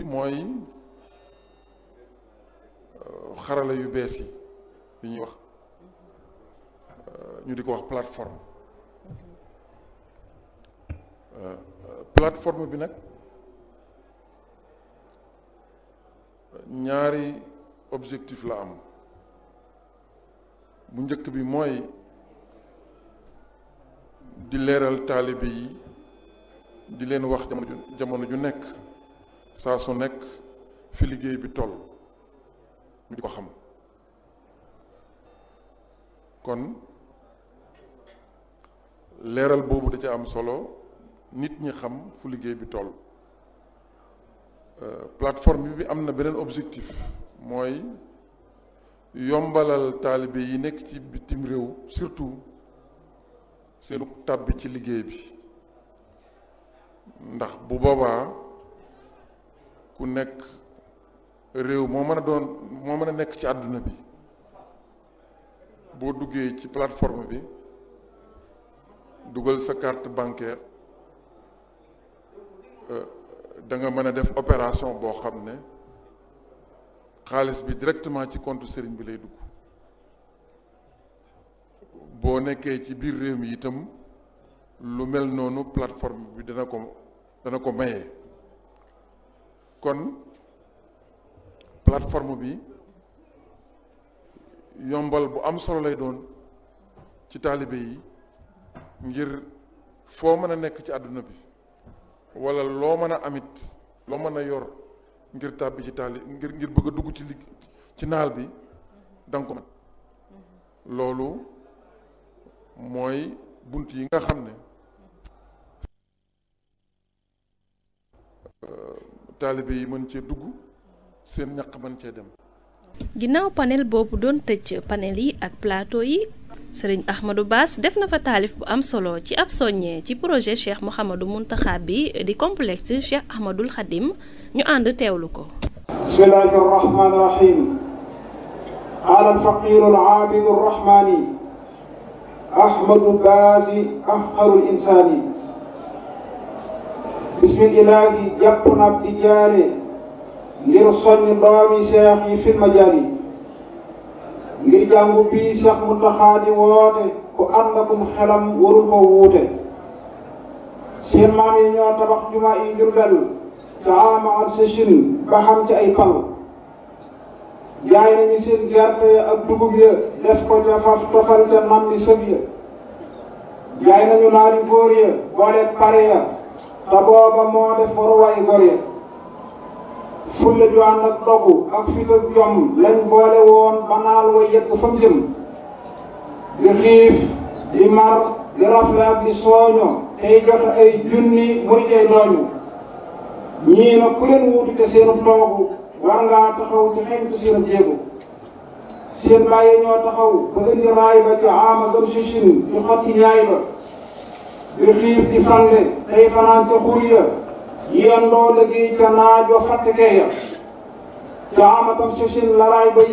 mooy xarala yu bees yi ñuy wax ñu di ko wax plateforme plateforme bi nag ñaari objectif la am bu njëkk bi mooy di leeral taalibe yi di leen wax jamono ju nekk saa su nekk fi liggéey bi toll ñu di ko xam kon leeral boobu da ca am solo nit ñi xam fu liggéey bi toll plateforme bi am na beneen objectif mooy yombalal taalibe yi nekk ci bitim réew surtout seenu tàbbi ci liggéey bi ndax bu boobaa ku nekk réew moo mën a nekk ci àdduna bi boo duggee ci plateforme bi dugal sa carte bancaire da nga mën a def opération boo xam ne xaalis bi directement ci compte sëriñ bi lay dugg boo nekkee ci biir réew mi itam lu mel noonu plateforme bi dana ko maye kon plateforme bi yombal bu am solo lay doon ci taalibe yi ngir foo mën a nekk ci àdduna bi wala loo mën a amit loo mën a yor ngir tàbbi ci ngir bëgg a dugg ci naal bi danga ko mën loolu mooy bunt yi nga xam ne taalibe yi mën cee dugg seen ñaq mën cee dem. ginnaaw panel boobu doon tëj panel yi ak plateau yi sëriñ Ahmadou Bass def na fa taalif bu am solo ci ab soññee ci projet Cheikh Mouhamadou Mountakha bi di complexe Cheikh Ahmadoul Khadim ñu ànd teewlu ko. bismillahi rahmani rahim qaala alfaqiru alaabidu arrahmani Ahmadou Bass afqarul insaani bismillahi jàpp na ab di jaare ngir soññ doomi seex yi fil majaali ngir jàngu bii Cheikh Mountakha di woote ku ànd akum xelam warul ko wuute seen maam yi ñoo tabax jumaa yi Jurbel ca ama ak sëchin ba xam ci ay pal jaay nañu seen gerte ya ak dugub ya def ko ca faf tofal ca nam li sëb ya jaay nañu naari góor ya boole pare ya te booba moo def waruwaay gor ya fulle ju ànd ak dogu ak fit ak jom lañ boole woon ba naal wa yegg fa mu jëm di xiif di mar di rafle ak di sooño tey joxe ay junni muy jay dooñu ñii na ku leen wuutu te seenu toogu war ngaa taxaw ci xeñtu seen jéego seen bàyyi ñoo taxaw ba indi raay ba ci amazon sichin di xotti ñaay ba di xiif di fande tey fanaan ca xur ya yendoo liggéey ca naaj wa fàttekee ya caamatam sichin laraay ba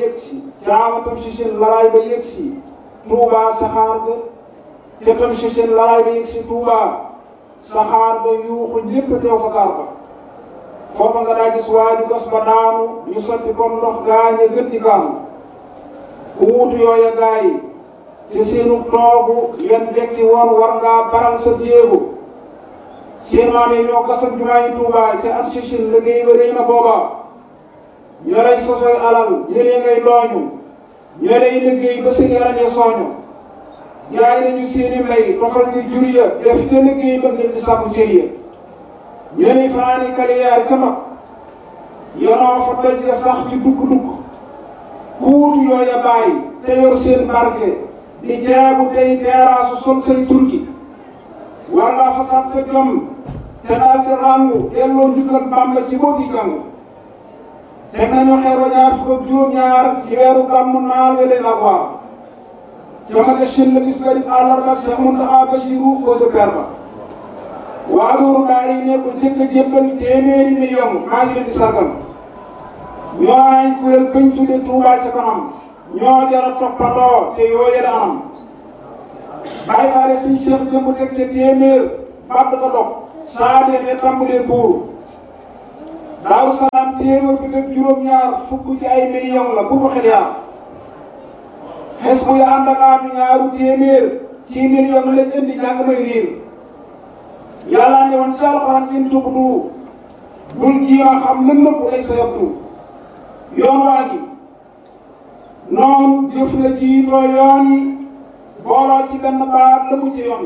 yëgsi Tuubaa saxaar ga ca tam sichin laraay ba yëgsi Tuubaa saxaar ga yuuxu lépp teew fa gaar ba foofa nga daa gis waaju gas ba daanu ñu sotti comme ndox gaañe gën di gaanu ku wuutu yooya gaay te seenu toogu yan jekki woon war ngaa baral sa jéego seen maam yi ñoo gasam jumaa yi Tuubaa ca at sichin liggéey ba rëy na booba ñoo lay sosoy alal ñëlee ngay dooñu ñoo lay liggéey ba seen yaram ya sooñu jaay nañu seeni mbay tofal ci jur ya def te liggéey ba ngir di sàkku cër ya ñoo lay fanaani kaliyaar ca mag yonoo fa doj ya sax ci dugg-dugg kuutu yooya bàyyi te yor seen barke di jaabu tey teeraasu sol say turki war ngaa fasaat sa jom te daal di ràngu delloo njukkal Bàmba ci boo gi jàng teg nañu xeer wa ñaar fukk ak juróom-ñaar ci weeru gàmmu naal we leen ak waar jamage shin la gis nga di àllarba Cheikh Mountakha Bassirou ko sa per ba waa loolu daal yi ne ko jëkk a jébbal téeméeri million maa ngi leen di sargal ñoo ay kuréel bañ tudde Touba ca kanam ñoo jara toppandoo te yooye la anam bàyyi faale suñ Cheikh jëmb teg ca téeméer badd ko dog saa deexee tàmbalee buur Daaru Salaam téeméer bi ak juróom-ñaar fukk ci ay millions la bu ko xel yaa xes bu ya ànd ak aatu ñaaru téeméer ci millions lañ indi jàng may riir yàlla ne woon ci alxuraan in tubdu bul jiima xam mën nëpp lay sa yabdu yoon waa gi noonu jëf la jiitoo yoon yi booloo ci benn baat la mu ci yoon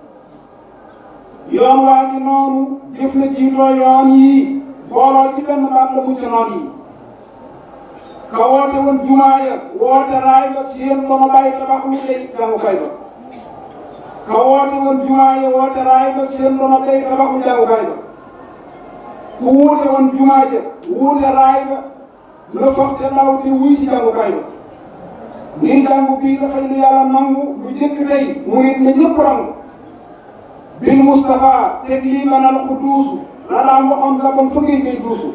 yi yoon waa gi noonu jëf la jiitoo yoon yi booloo ci benn baat la mu ci noon yi ka woote woon jumaaya woote raay ba seen dono bàyyi tabax lu lay jàngukaay ba ka woote woon jumaaya woote raay ba seen dono bàyyi tabax lu jàngukaay ba ku wuute woon jumaaya wuute raay ba la fax te ndaw te wuy si jàngukaay ba ngir jàngu bii dafay lu yàlla nangu lu jëkk tey mu nit ne ñëpp rangu bil Moustapha teg lii manal ku duusu la daan waxoon la bon fa ngay duusu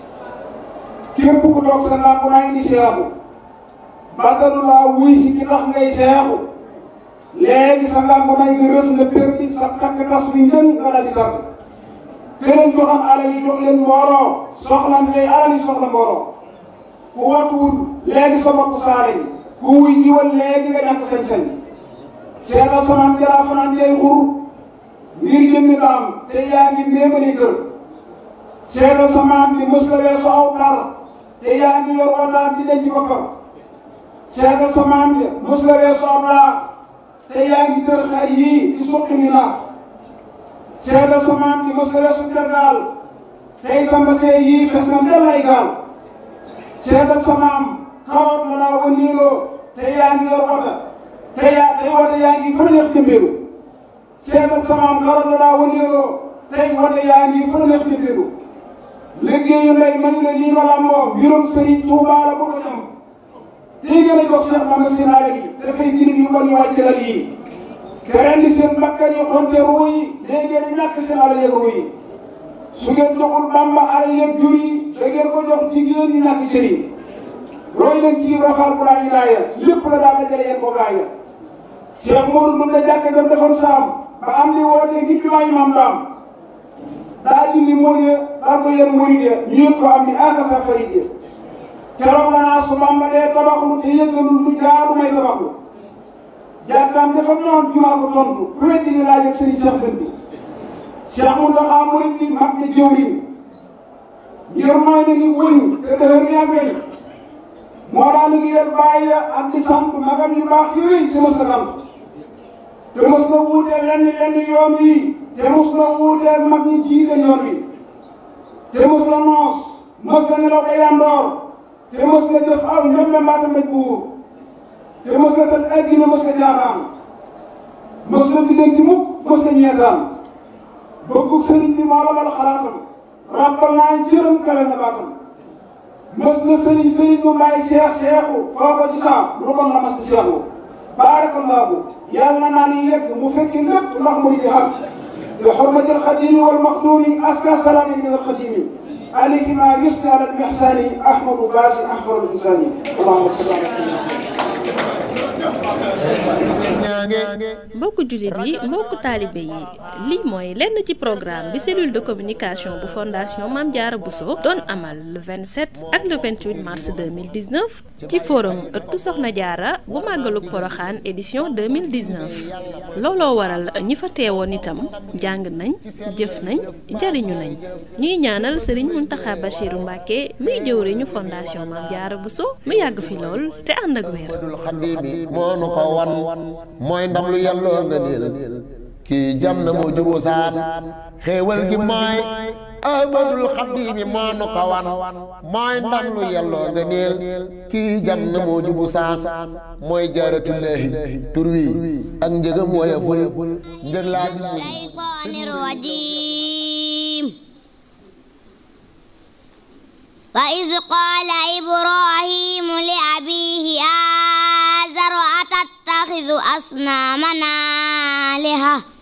képp ku toog sa làmp naa indi seexu batalu laa wuy si ki tax ngay seexu léegi sa làmp naa ngi rës nga perdi sa takk tas bi njën nga la di tàgg te leen joxoon alal yi jox leen mbooloo soxlante day alal yi soxla mbooloo ku watuwul léegi sa bopp saale yi ku wuy jiwal léegi nga ñàkk sañ-sañ seetal samaan jalaa fanaan jay xur ngir jëmmi daam te yaa ngi méemali kër seetal samaan bi mës la weesu aw par te yaa ngi yor wataat di denc boppam seetal samaan bi mës la weesu aw laax te yaa ngi tër xar yii di suqi ñu naax seetal samaan bi mës la weesu tergaal tey sa mbasee yii fes na del ay gaal seetal samaam xawoot la laa wëndeeloo te yaa ngi yor wata tey wata yaa ngi fa neex jëmbeelu seetal samaam xawoot la laa wëndeeloo tey wata yaa ngi fa neex jëmbeelu liggéeyu ndey man la lii ma làmboo mbirum Sëriñ Tuubaa la bëgg a ñam tey gën a jox Seex Bamba seen alal yi dafay jirim yu bon yu wàcc lal yi te rendi seen bakkan yi xonte ruu yi léegi ngeen ñàkk seen alal yeeg ruu yi su ngeen joxul Bamba alal yeeg jur yi da ngeen ko jox jigéen ñi ñàkk cër yi roy leen ci rafaal bu laa ñu laaya lépp la daal dajale yéen ko gaaya Cheikh Modou Ndoum la jàkk jam defoon saam ba am li wootee ngir bi maayi maam daam daa dindi mool ya daal ko yéen murid ya ñu yëg ko am ni akasa farid ya keroog la naa su Bamba dee tabaxlu te yëggalul lu jaadu may tabaxlu jàkkaam dafa noon jumaa ko tontu ku weddi ni laaj ak sëriñ Cheikh Dën bi Cheikh Mountakha murid bi mag ne jëwriñ ngir mooy na ni wëñ te dëhër ni ak weñ moo daal liggéeyal bàyyi ak di sant magam yu baax yooyu te mos na sant te mos na wuuteel lenn yoon wi te mos na wuuteel mag ñi jiite yoon wi te mos na noos mos na nelaw ba yandoor te mos na jëf aw ñoom mbaata mbéj buur te mos na tëj addina mos na jaaxaan mos na biddanti mukk mos na ñeetaan bëggu sëriñ bi moo la bal xalaatam rappal naa jërëm kawe na baatam mos na sëriñ mu may seexu foo ko ci saam lu bon la mas di seexu baarakallaahu yàlla naa ni yegg mu fekki lépp ndax mu di xam bi xurmatil xadimi wal maxduumi aska salaami min al xadimi alayhi ma yusni ala al ihsani ahmadu baasi ahmadu insani allahumma salli ala mbokku jullit yi mbokku taalibe yi lii mooy lenn ci programme bi cellule de communication bu fondation Mame Diarra Bousso doon amal le 27 ak le 28 mars 2019 ci forum ëttu Soxna Diarra bu màggalug Poroxaan édition 2019 looloo waral ñi fa teewoon itam jàng nañ jëf nañ jariñu nañ ñuy ñaanal Serigne Mountakha Bachirou Mbacké muy jëwriñu fondation Mame Diarra Bousso mu yàgg fi lool te ànd ak wér. mooy ndam lu yàlloo nga niil kii jam na moo jubu saan xéewal gi mooy ahmadul xadimi moo nu ko wan mooy ndam lu yàlloo nga niil kii jam na moo jubu saan mooy jaaratullaahi tur wi ak njëgam woyeful njëg laa shaytaanir rajiim wa iz qaala ibraahiimu li abiihi aazara atattaxidu asnaaman aaliha